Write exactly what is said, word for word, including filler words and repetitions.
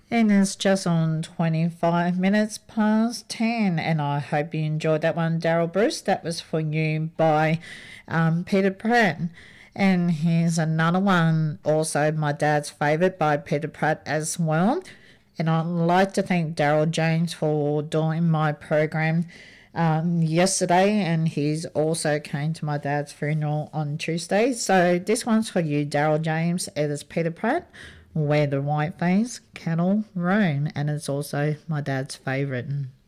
And it's just on twenty-five minutes past ten. And I hope you enjoyed that one, Daryl Bruce. That was for you by um, Peter Pratt. And here's another one, also my dad's favourite by Peter Pratt as well. And I'd like to thank Daryl James for doing my program um, yesterday. And he's also came to my dad's funeral on Tuesday. So this one's for you, Daryl James. It is Peter Pratt, Where the White Faced Cattle Roam, and it's also my dad's favourite.